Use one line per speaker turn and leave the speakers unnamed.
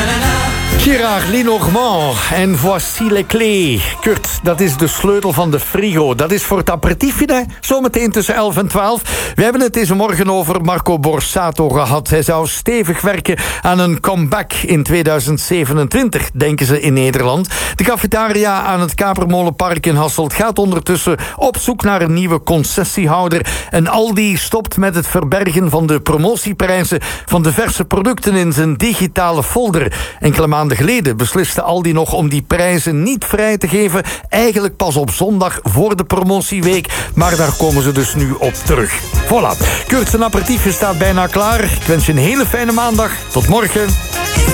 Gérard Lenormand en Voici les clés. Kurt, dat is de sleutel van de frigo. Dat is voor het aperitiefje, zometeen tussen 11 en 12. We hebben het deze morgen over Marco Borsato gehad. Hij zou stevig werken aan een comeback in 2027, denken ze in Nederland. De cafetaria aan het Kapermolenpark in Hasselt gaat ondertussen op zoek naar een nieuwe concessiehouder. En Aldi stopt met het verbergen van de promotieprijzen van de verse producten in zijn digitale folder. Enkele maanden geleden besliste Aldi nog om die prijzen niet vrij te geven. Eigenlijk pas op zondag voor de promotieweek. Maar daar komen ze dus nu op terug. Voilà. Kurt, zijn aperitiefje staat bijna klaar. Ik wens je een hele fijne maandag. Tot morgen.